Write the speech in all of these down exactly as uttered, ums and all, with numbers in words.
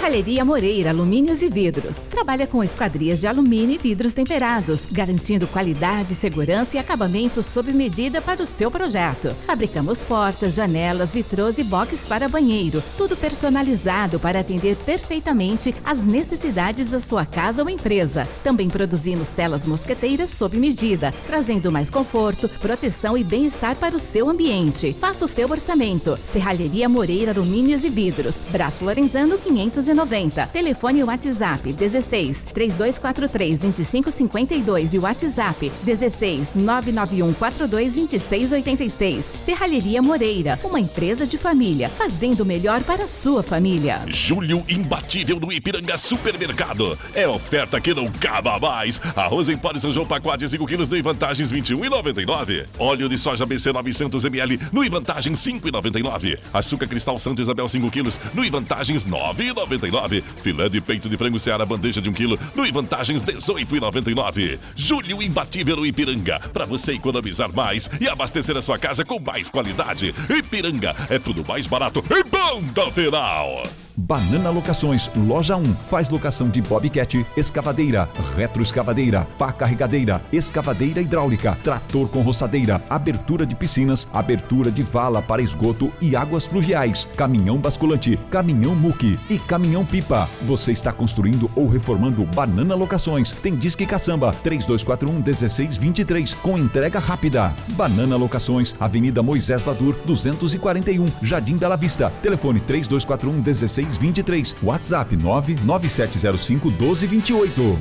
Serralheria Moreira Alumínios e Vidros. Trabalha com esquadrias de alumínio e vidros temperados, garantindo qualidade, segurança e acabamento sob medida para o seu projeto. Fabricamos portas, janelas, vitrôs e boxes para banheiro. Tudo personalizado para atender perfeitamente às necessidades da sua casa ou empresa. Também produzimos telas mosqueteiras sob medida, trazendo mais conforto, proteção e bem-estar para o seu ambiente. Faça o seu orçamento. Serralheria Moreira Alumínios e Vidros. Brás Florenzano quinhentos e noventa. Telefone e WhatsApp dezesseis, três dois quatro três, dois cinco cinco dois e WhatsApp dezesseis, nove nove um quatro dois, dois seis oito seis. Serralheria Moreira, uma empresa de família, fazendo o melhor para a sua família. Julho imbatível no Ipiranga Supermercado. É oferta que não acaba mais. Arroz em pó de São João pacote cinco quilos no Ivantagens vinte e um reais e noventa e nove centavos. Óleo de soja B C novecentos mililitros no Ivantagens cinco reais e noventa e nove centavos. Açúcar cristal Santa Isabel cinco quilos no Ivantagens nove reais e noventa e nove centavos. Filé de peito de frango Seara bandeja de um quilo no Ivantagens dezoito reais e noventa e nove centavos. Julho imbatível no Ipiranga, para você economizar mais e abastecer a sua casa com mais qualidade. Ipiranga, é tudo mais barato e ponto final. Banana Locações, Loja um. Faz locação de bobcat, escavadeira, retroescavadeira, pá carregadeira, escavadeira hidráulica, trator com roçadeira, abertura de piscinas, abertura de vala para esgoto e águas fluviais, caminhão basculante, caminhão muque e caminhão pipa. Você está construindo ou reformando Banana Locações. Tem Disque Caçamba, três dois quatro um, um seis dois três, com entrega rápida. Banana Locações, Avenida Moisés Badur, duzentos e quarenta e um, Jardim Bela Vista. Telefone três dois quatro um, um seis vinte e três, WhatsApp nove nove sete zero cinco, um dois dois oito.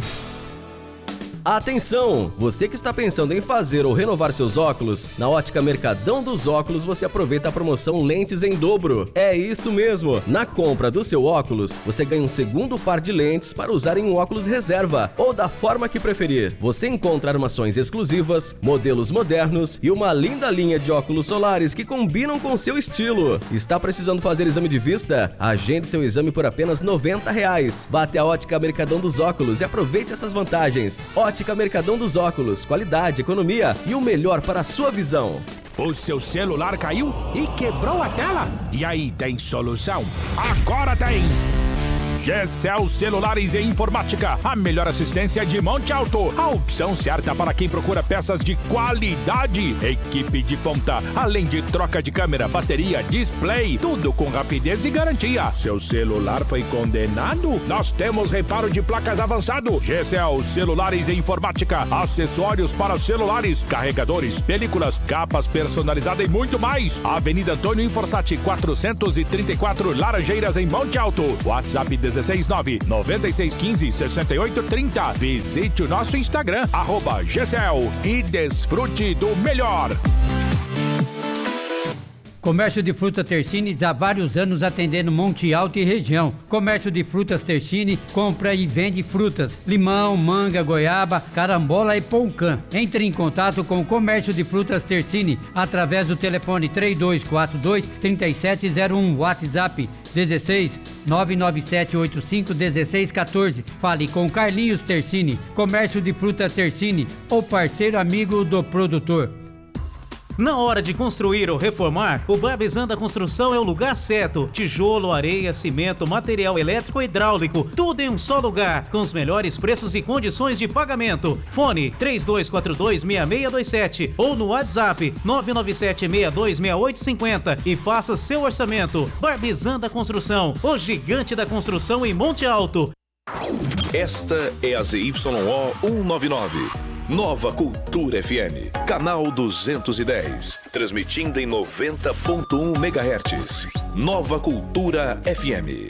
Atenção! Você que está pensando em fazer ou renovar seus óculos, na Ótica Mercadão dos Óculos você aproveita a promoção Lentes em Dobro. É isso mesmo! Na compra do seu óculos, você ganha um segundo par de lentes para usar em um óculos reserva ou da forma que preferir. Você encontra armações exclusivas, modelos modernos e uma linda linha de óculos solares que combinam com seu estilo. Está precisando fazer exame de vista? Agende seu exame por apenas noventa reais. Vá até a Ótica Mercadão dos Óculos e aproveite essas vantagens. Ótica Mercadão dos Óculos, qualidade, economia e o melhor para a sua visão. O seu celular caiu e quebrou a tela? E aí, tem solução? Agora tem! Gecel Celulares e Informática, a melhor assistência de Monte Alto. A opção certa para quem procura peças de qualidade. Equipe de ponta, além de troca de câmera, bateria, display, tudo com rapidez e garantia. Seu celular foi condenado? Nós temos reparo de placas avançado. Gecel Celulares e Informática, acessórios para celulares, carregadores, películas, capas personalizadas e muito mais. Avenida Antônio Inforsati, quatrocentos e trinta e quatro, Laranjeiras, em Monte Alto. WhatsApp dezesseis nove nove seis um cinco seis oito três zero. Visite o nosso Instagram, arroba Gecel, e desfrute do melhor. Comércio de frutas Tersini há vários anos atendendo Monte Alto e região. Comércio de frutas Tersini compra e vende frutas, limão, manga, goiaba, carambola e poucã. Entre em contato com o Comércio de Frutas Tersini através do telefone três dois quatro dois, três sete zero um, WhatsApp dezesseis, nove nove sete oito cinco, um seis um quatro. Fale com Carlinhos Tersini. Comércio de frutas Tersini, o parceiro amigo do produtor. Na hora de construir ou reformar, o Barbizan da Construção é o lugar certo. Tijolo, areia, cimento, material elétrico e hidráulico, tudo em um só lugar, com os melhores preços e condições de pagamento. Fone três dois quatro dois, seis seis dois sete ou no WhatsApp nove nove sete seis dois seis oito cinco zero e faça seu orçamento. Barbizan da Construção, o gigante da construção em Monte Alto. Esta é a Z Y O cento e noventa e nove. Nova Cultura F M, canal duzentos e dez, transmitindo em noventa ponto um megahertz. Nova Cultura F M.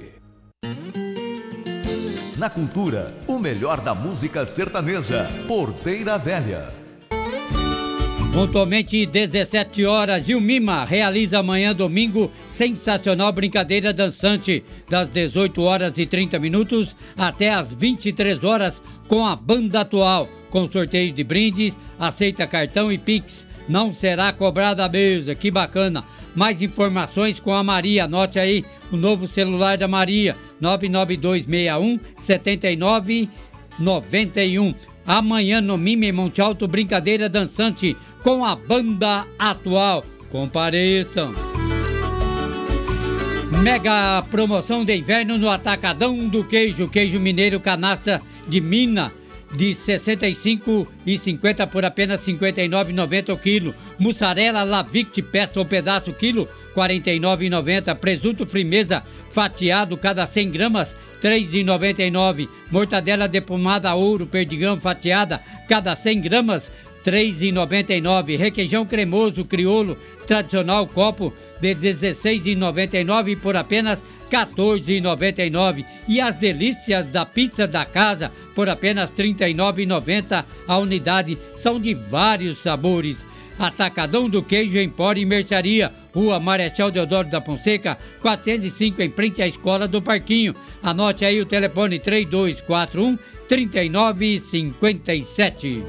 Na Cultura, o melhor da música sertaneja. Porteira Velha. Pontualmente dezessete horas, Gilmima realiza amanhã domingo sensacional brincadeira dançante das dezoito horas e trinta minutos até as vinte e três horas com a banda atual, com sorteio de brindes, aceita cartão e Pix, não será cobrada a mesa, que bacana. Mais informações com a Maria, anote aí o novo celular da Maria, nove nove dois seis um, sete nove nove um. Amanhã no Mime Monte Alto, brincadeira dançante com a banda atual. Compareçam. Mega promoção de inverno no Atacadão do Queijo. Queijo mineiro canastra de Mina de sessenta e cinco reais e cinquenta centavos por apenas cinquenta e nove reais e noventa centavos o quilo. Mussarela Lavict peça ou pedaço quilo, quarenta e nove reais e noventa centavos. Presunto Frimeza fatiado cada cem gramas, três reais e noventa e nove centavos. Mortadela defumada ouro perdigão fatiada cada cem gramas, três reais e noventa e nove centavos. Requeijão cremoso crioulo tradicional copo de dezesseis reais e noventa e nove centavos por apenas quatorze reais e noventa e nove centavos. E as delícias da pizza da casa por apenas trinta e nove reais e noventa centavos a unidade. São de vários sabores. Atacadão do Queijo, Empório e Mercearia, Rua Marechal Deodoro da Fonseca, quatrocentos e cinco, em frente à Escola do Parquinho. Anote aí o telefone três dois quatro um, três nove cinco sete.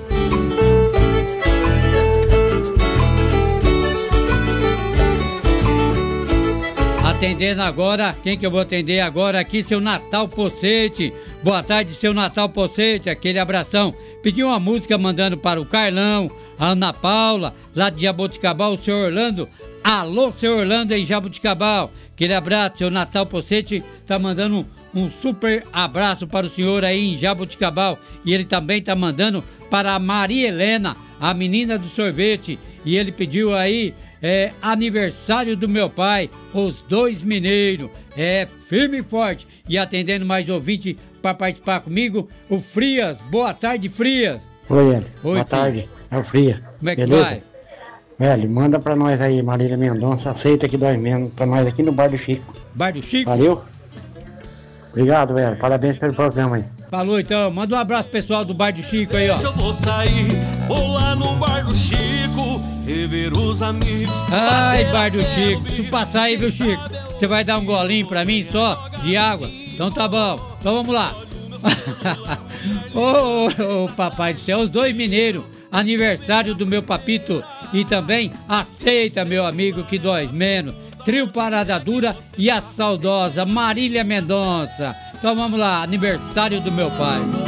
Atendendo agora, quem que eu vou atender agora aqui? Seu Natal Pocete. Boa tarde, seu Natal Pocete, aquele abração. Pediu uma música mandando para o Carlão, a Ana Paula, lá de Jaboticabal, o seu Orlando. Alô, seu Orlando em Jaboticabal. Aquele abraço, seu Natal Pocete tá mandando um, um super abraço para o senhor aí em Jaboticabal. E ele também tá mandando para a Maria Helena, a menina do sorvete. E ele pediu aí... É aniversário do meu pai, os dois mineiros, é firme e forte. E atendendo mais ouvinte para participar comigo, o Frias. Boa tarde, Frias. Oi, Hélio. Oi, boa filho. tarde, é o Frias. Como é que beleza? vai? Velho, manda pra nós aí, Marília Mendonça, aceita que dói menos, pra nós aqui no Bar do Chico. Bar do Chico? Valeu? Obrigado, velho, parabéns pelo programa aí. Falou então, manda um abraço pessoal do Bar do Chico aí, ó. Eu vou sair, vou lá no Bar do Chico, rever os amigos. Ai, Bar do Chico, se passar aí, viu, Chico? Você vai dar um golinho pra mim só, de água? Então tá bom, então vamos lá. Ô, oh, oh, papai do céu, os dois mineiros, aniversário do meu papito. E também aceita, meu amigo, que dói menos. Trio Parada Dura e a saudosa Marília Mendonça. Então vamos lá, aniversário do meu pai.